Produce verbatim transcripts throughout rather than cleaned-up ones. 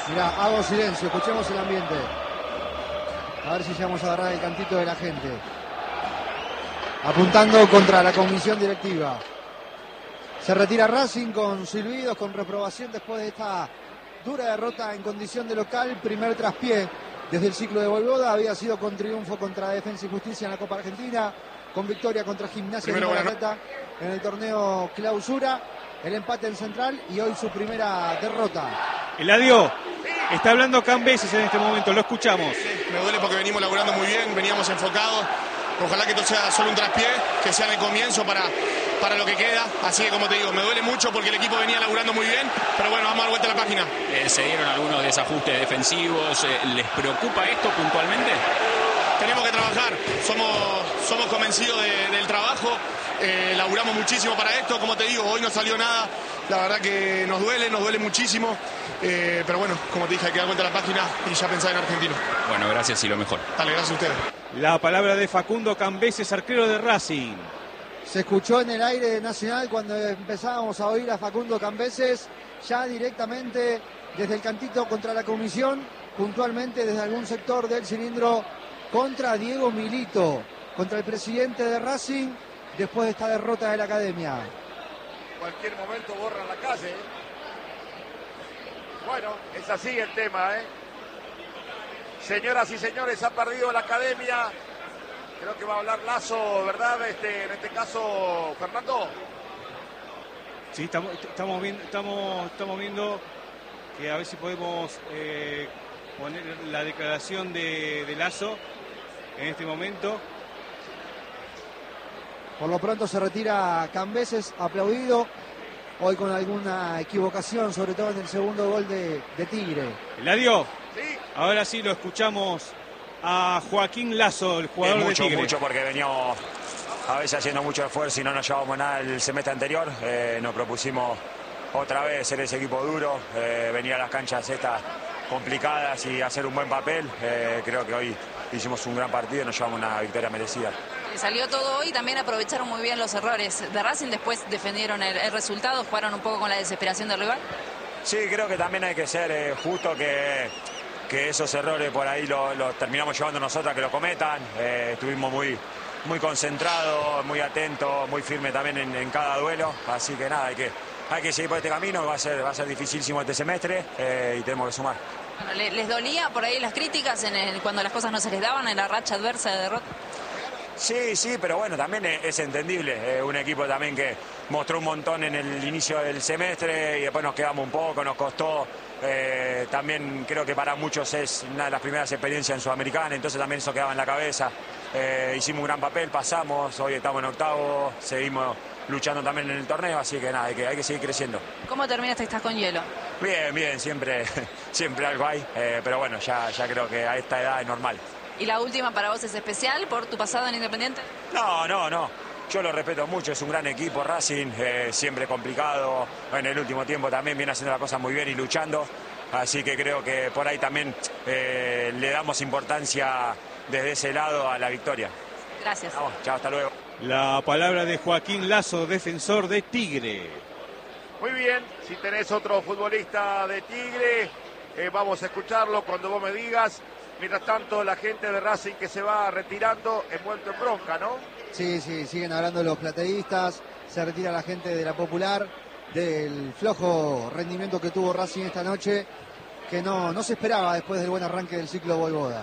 Mirá, hago silencio, escuchemos el ambiente. A ver si llegamos a agarrar el cantito de la gente. Apuntando contra la comisión directiva. Se retira Racing con silbidos, con reprobación después de esta dura derrota en condición de local. Primer traspié desde el ciclo de Voivoda. Había sido con triunfo contra Defensa y Justicia en la Copa Argentina, con victoria contra Gimnasia de Margareta en el torneo Clausura, el empate en Central y hoy su primera derrota. Eladio, está hablando Cambeses en este momento, lo escuchamos. Sí, me duele porque venimos laburando muy bien, veníamos enfocados. Ojalá que esto sea solo un traspié, que sea el comienzo para, para lo que queda. Así que, como te digo, me duele mucho porque el equipo venía laburando muy bien. Pero bueno, vamos a dar vuelta a la página. Eh, ¿Se dieron algunos desajustes defensivos? Eh, ¿Les preocupa esto puntualmente? Tenemos que trabajar. Somos, somos convencidos de, del trabajo. Eh, laburamos muchísimo para esto. Como te digo, hoy no salió nada. La verdad que nos duele, nos duele muchísimo. Eh, pero bueno, como te dije, hay que dar vuelta a la página y ya pensar en Argentino. Bueno, gracias y lo mejor. Dale, gracias a ustedes. La palabra de Facundo Cambeses, arquero de Racing. Se escuchó en el aire de Nacional cuando empezábamos a oír a Facundo Cambeses, ya directamente desde el cantito contra la comisión, puntualmente desde algún sector del cilindro contra Diego Milito, contra el presidente de Racing, después de esta derrota de la academia. En cualquier momento borran la calle. Bueno, es así el tema, ¿eh? Señoras y señores, ha perdido la academia. Creo que va a hablar Lazo, ¿verdad? Este, en este caso, Fernando. Sí, estamos, estamos, viendo, estamos, estamos viendo que a ver si podemos eh, poner la declaración de, de Lazo en este momento. Por lo pronto se retira Cambeses, aplaudido. Hoy con alguna equivocación, sobre todo en el segundo gol de, de Tigre. Eladio, sí. Ahora sí lo escuchamos a Joaquín Lazo, el jugador eh, mucho, de Tigre. Mucho, porque veníamos a veces haciendo mucho esfuerzo y no nos llevamos nada el semestre anterior. Eh, nos propusimos otra vez ser ese equipo duro, eh, venir a las canchas estas complicadas y hacer un buen papel. Eh, creo que hoy hicimos un gran partido y nos llevamos una victoria merecida. Salió todo hoy, también aprovecharon muy bien los errores de Racing, después defendieron el, el resultado, jugaron un poco con la desesperación del rival. Sí, creo que también hay que ser eh, justo que, que esos errores por ahí los lo terminamos llevando nosotros a que lo cometan. Eh, estuvimos muy, muy concentrados, muy atentos, muy firmes también en, en cada duelo, así que nada, hay que, hay que seguir por este camino, va a ser, va a ser dificilísimo este semestre eh, y tenemos que sumar. Bueno, ¿les dolía por ahí las críticas en el, cuando las cosas no se les daban en la racha adversa de derrota? Sí, sí, pero bueno, también es entendible. Eh, un equipo también que mostró un montón en el inicio del semestre y después nos quedamos un poco, nos costó. Eh, también creo que para muchos es una de las primeras experiencias en Sudamericana, entonces también eso quedaba en la cabeza. Eh, hicimos un gran papel, pasamos, hoy estamos en octavo, seguimos luchando también en el torneo, así que nada, hay que, hay que seguir creciendo. ¿Cómo terminaste? ¿Estás con hielo? Bien, bien, siempre, siempre algo hay, eh, pero bueno, ya, ya creo que a esta edad es normal. ¿Y la última para vos es especial por tu pasado en Independiente? No, no, no. Yo lo respeto mucho, es un gran equipo Racing, eh, siempre complicado. En el último tiempo también viene haciendo la cosa muy bien y luchando. Así que creo que por ahí también eh, le damos importancia desde ese lado a la victoria. Gracias. Vamos, chao, hasta luego. La palabra de Joaquín Lazo, defensor de Tigre. Muy bien, si tenés otro futbolista de Tigre, eh, vamos a escucharlo cuando vos me digas. Mientras tanto, la gente de Racing que se va retirando, envuelto en bronca, ¿no? Sí, sí, siguen hablando los plateístas, se retira la gente de la Popular, del flojo rendimiento que tuvo Racing esta noche, que no, no se esperaba después del buen arranque del ciclo Voivoda.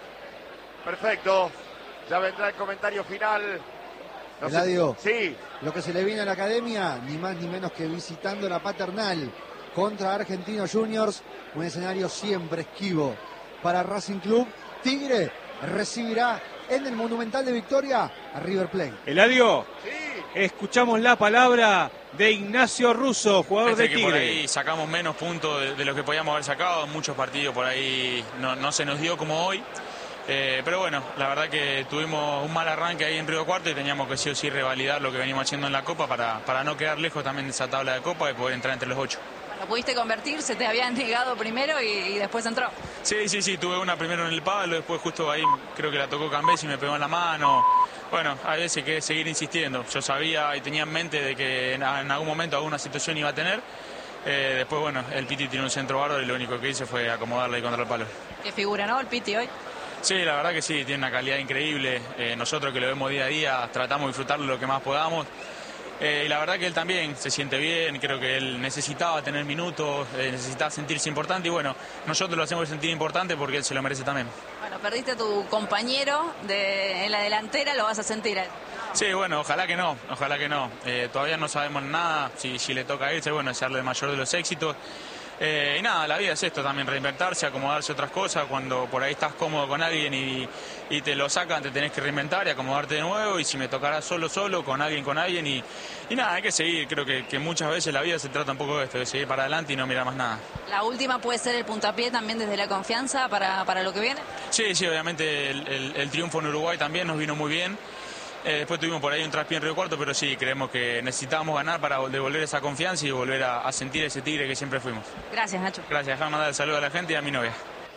Perfecto, ya vendrá el comentario final. No Eladio, sé... Sí. Lo que se le viene a la academia, ni más ni menos que visitando la Paternal contra Argentinos Juniors, un escenario siempre esquivo para Racing Club. Tigre recibirá en el Monumental de Victoria a River Plate. Eladio, sí. Escuchamos la palabra de Ignacio Russo, jugador Parece de que Tigre. por ahí sacamos menos puntos de, de lo que podíamos haber sacado. Muchos partidos por ahí no, no se nos dio como hoy. Eh, pero bueno, la verdad que tuvimos un mal arranque ahí en Río Cuarto y teníamos que sí o sí revalidar lo que venimos haciendo en la Copa para, para no quedar lejos también de esa tabla de Copa y poder entrar entre los ocho. Lo pudiste convertir, se te habían negado primero y, y después entró. Sí, sí, sí, tuve una primero en el palo, después justo ahí creo que la tocó Cambés y me pegó en la mano. Bueno, hay veces que seguir insistiendo. Yo sabía y tenía en mente de que en, en algún momento alguna situación iba a tener Eh, después, bueno, el Piti tiene un centro bárbaro y lo único que hice fue acomodarla ahí contra el palo. Qué figura, ¿no? El Piti hoy. Sí, la verdad que sí, tiene una calidad increíble. Eh, nosotros que lo vemos día a día tratamos de disfrutarlo lo que más podamos. Eh, y la verdad que él también se siente bien, creo que él necesitaba tener minutos, eh, necesitaba sentirse importante y bueno, nosotros lo hacemos sentir importante porque él se lo merece también. Bueno, perdiste a tu compañero de, en la delantera, lo vas a sentir. Sí, bueno, ojalá que no, ojalá que no. Eh, todavía no sabemos nada, si, si le toca irse, bueno, desearle el mayor de los éxitos. Eh, y nada, la vida es esto también, reinventarse, acomodarse a otras cosas. Cuando por ahí estás cómodo con alguien y, y te lo sacan, te tenés que reinventar y acomodarte de nuevo. Y si me tocará solo, solo, con alguien, con alguien. Y, y nada, hay que seguir. Creo que, que muchas veces la vida se trata un poco de esto, de seguir para adelante y no mirar más nada. ¿La última puede ser el puntapié también desde la confianza para, para lo que viene? Sí, sí, obviamente el, el, el triunfo en Uruguay también nos vino muy bien. Eh, después tuvimos por ahí un traspié en Río Cuarto, pero sí, creemos que necesitábamos ganar para devolver esa confianza y volver a, a sentir ese Tigre que siempre fuimos. Gracias, Nacho. Gracias, déjame mandar el saludo a la gente y a mi novia.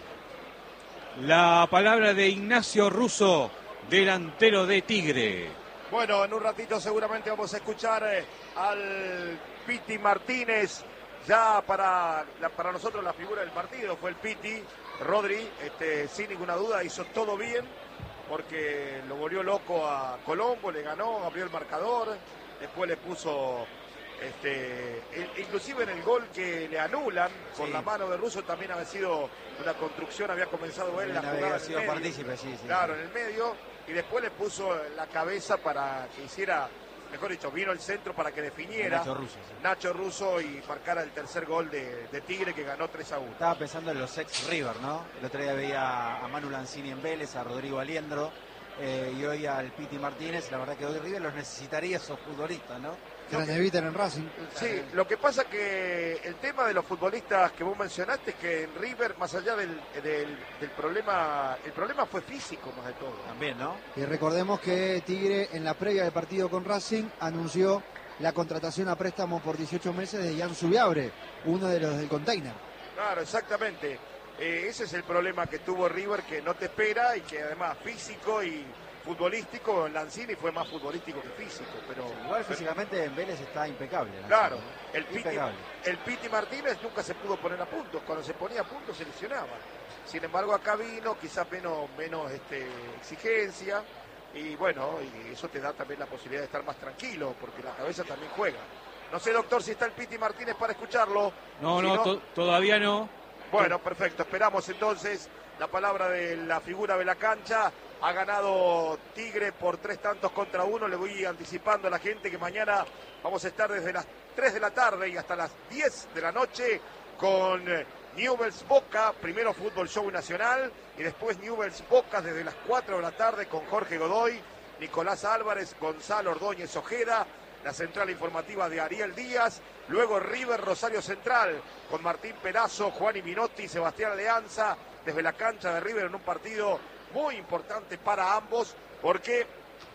La palabra de Ignacio Russo, delantero de Tigre. Bueno, en un ratito seguramente vamos a escuchar eh, al Piti Martínez. Ya para, la, para nosotros la figura del partido fue el Piti. Rodri, este, sin ninguna duda, hizo todo bien, porque lo volvió loco a Colombo, le ganó, abrió el marcador, después le puso, este, inclusive en el gol que le anulan con sí. la mano de Russo también había sido una construcción, había comenzado él la jugada había sido partícipe, sí, sí. Claro, en el medio, y después le puso la cabeza para que hiciera, mejor dicho, vino el centro para que definiera Nacho Russo, sí. Nacho Russo y marcara el tercer gol de, de Tigre que ganó tres a uno. Estaba pensando en los ex River, ¿no? El otro día veía a Manu Lanzini en Vélez, a Rodrigo Aliendro eh, y hoy al Piti Martínez. La verdad que hoy River los necesitaría esos futbolistas, ¿no? Que los evitan en Racing. Sí, lo que pasa que el tema de los futbolistas que vos mencionaste es que en River, más allá del, del, del problema, el problema fue físico más de todo. También, ¿no? Y recordemos que Tigre en la previa del partido con Racing anunció la contratación a préstamo por dieciocho meses de Jan Subiabre, uno de los del container. Claro, exactamente. Eh, ese es el problema que tuvo River, que no te espera y que además físico y futbolístico, Lanzini fue más futbolístico que físico, pero igual físicamente en Vélez está impecable. Lanzini, claro, ¿no? el Piti, impecable. el Piti Martínez nunca se pudo poner a puntos, cuando se ponía a puntos se lesionaba. Sin embargo acá vino quizás menos, menos este, exigencia y bueno, y eso te da también la posibilidad de estar más tranquilo, porque la cabeza también juega. No sé, doctor, si está el Piti Martínez para escucharlo. No, si no, no to todavía no. Bueno, perfecto, esperamos entonces la palabra de la figura de la cancha. Ha ganado Tigre por tres tantos contra uno. Le voy anticipando a la gente que mañana vamos a estar desde las tres de la tarde y hasta las diez de la noche con Newell's Boca, primero Fútbol Show Nacional y después Newell's Boca desde las cuatro de la tarde con Jorge Godoy, Nicolás Álvarez, Gonzalo Ordóñez Ojeda, la central informativa de Ariel Díaz, luego River Rosario Central con Martín Perazo, Juan Minotti, Sebastián Aleanza desde la cancha de River en un partido muy importante para ambos, porque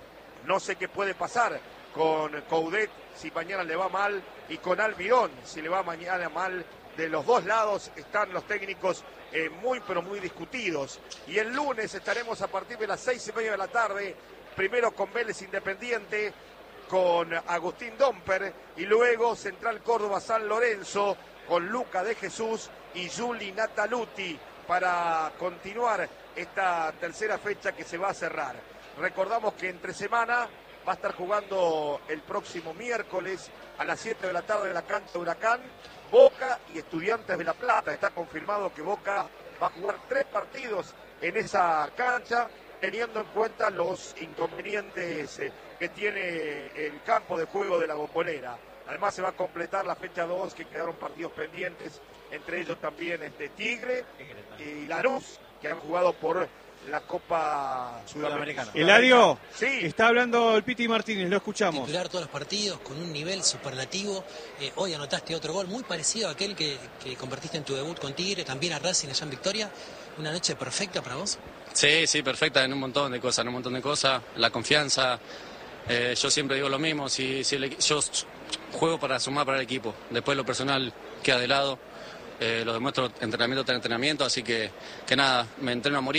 no sé qué puede pasar con Coudet si mañana le va mal y con Almirón si le va mañana mal. De los dos lados están los técnicos eh, muy pero muy discutidos. Y el lunes estaremos a partir de las seis y media de la tarde, primero con Vélez Independiente, con Agustín Domper, y luego Central Córdoba San Lorenzo con Luca de Jesús y Juli Nataluti para continuar esta tercera fecha que se va a cerrar. Recordamos que entre semana va a estar jugando el próximo miércoles a las siete de la tarde en la cancha de Huracán, Boca y Estudiantes de La Plata. Está confirmado que Boca va a jugar tres partidos en esa cancha, teniendo en cuenta los inconvenientes que tiene el campo de juego de la Bombonera. Además se va a completar la fecha dos, que quedaron partidos pendientes, entre ellos también este Tigre y Lanús, que han jugado por la Copa Sudamericana. Eladio, sí. Está hablando el Piti Martínez, lo escuchamos. Titular todos los partidos con un nivel superlativo. Eh, hoy anotaste otro gol muy parecido a aquel que, que convertiste en tu debut con Tigre, también a Racing allá en Victoria. ¿Una noche perfecta para vos? Sí, sí, perfecta en un montón de cosas, en un montón de cosas. La confianza, eh, yo siempre digo lo mismo, si, si el, yo juego para sumar para el equipo, después lo personal queda de lado, eh, lo demuestro entrenamiento tras entrenamiento, así que, que nada, me entreno a morir.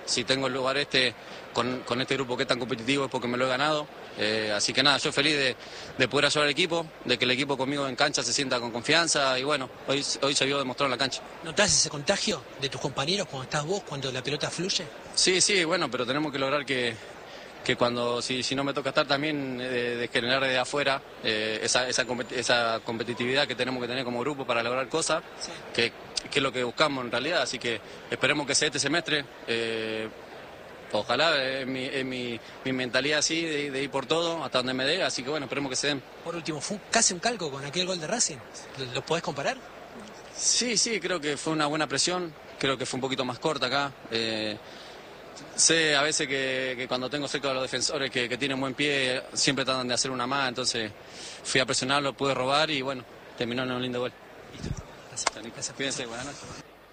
si tengo el lugar este con, con este grupo que es tan competitivo es porque me lo he ganado. Eh, así que nada, yo feliz de, de poder ayudar al equipo, de que el equipo conmigo en cancha se sienta con confianza y bueno, hoy, hoy se vio demostrado en la cancha. ¿Notás ese contagio de tus compañeros cuando estás vos, cuando la pelota fluye? Sí, sí, bueno, pero tenemos que lograr que, que cuando, si, si no me toca estar también, eh, de generar desde afuera eh, esa, esa, esa competitividad que tenemos que tener como grupo para lograr cosas, sí. que, que es lo que buscamos en realidad, así que esperemos que sea este semestre. Eh, Ojalá, es mi, es mi, mi mentalidad así, de, de ir por todo, hasta donde me dé, así que bueno, esperemos que se den. Por último, fue casi un calco con aquel gol de Racing, ¿lo, lo podés comparar? Sí, sí, creo que fue una buena presión, creo que fue un poquito más corta acá. Eh, sé a veces que, que cuando tengo cerca de los defensores que, que tienen buen pie, siempre tratan de hacer una más, entonces fui a presionarlo, pude robar y bueno, terminó en un lindo gol. Listo. Gracias. Gracias. Cuídense, buenas noches.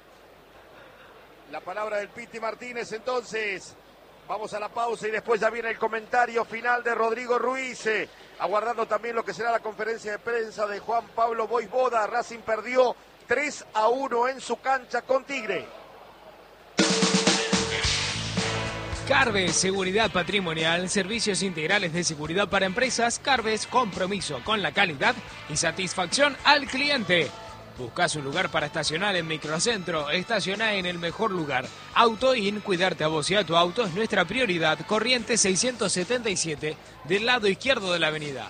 La palabra del Piti Martínez, entonces. Vamos a la pausa y después ya viene el comentario final de Rodrigo Ruiz, eh, aguardando también lo que será la conferencia de prensa de Juan Pablo Voivoda. Racing perdió tres a uno en su cancha con Tigre. Carves, seguridad patrimonial, servicios integrales de seguridad para empresas. Carves, compromiso con la calidad y satisfacción al cliente. Busca su lugar para estacionar en Microcentro. Estaciona en el mejor lugar. AutoIn, cuidarte a vos y a tu auto es nuestra prioridad. Corriente seiscientos setenta y siete, del lado izquierdo de la avenida.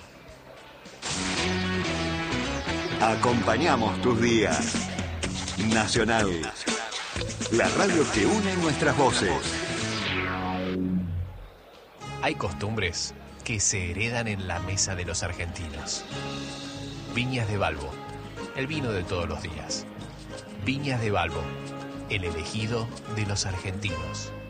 Acompañamos tus días. Nacional. La radio que une nuestras voces. Hay costumbres que se heredan en la mesa de los argentinos. Viñas de Balbo. El vino de todos los días. Viñas de Balbo, el elegido de los argentinos.